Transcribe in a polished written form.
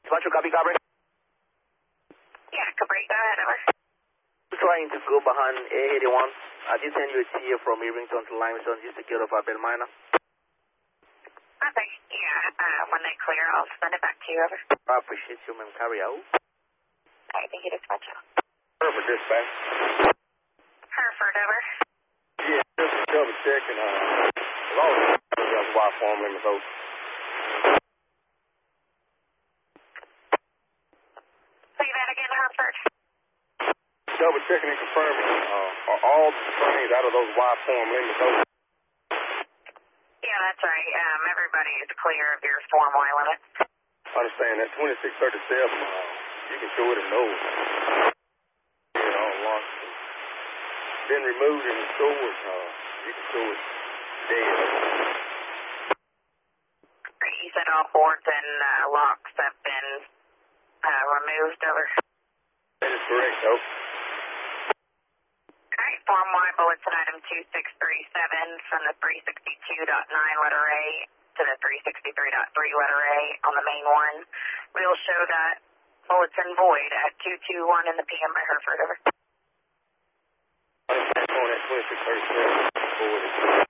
Metro, copy, copy. Yeah, Cabri, go ahead, over. Trying to go behind A81. I did send you a TA from Irvington to Limestone, just to get off at Belmina. Okay, yeah, when they clear, I'll send it back to you, over. I appreciate you, ma'am. Carry out. I think you dispatch out. Hereford dispatch. Hereford, over. Yeah, just double checking. As long as the Y form limits open. Say that again, Hereford. Double checking and confirming. Are all the trains out of those Y form limits open? Yeah, that's right. Everybody is clear of your form Y limit. I understand that 2637, you can show it in those. Yeah, all locked. Been removed and stored. You can show it dead. You said all boards and locks have been removed, over. That is correct, though. Alright, Form Y, bulletin item 2637 from the 362.9 letter A to the 363.3 letter A on the main one. We'll show that bulletin void at 2:21 in the PM by Hereford, over. I'm on that 2637 forward.